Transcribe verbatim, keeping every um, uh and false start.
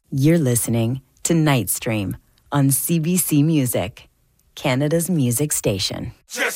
You're listening to Night Stream on C B C Music, Canada's music station. Just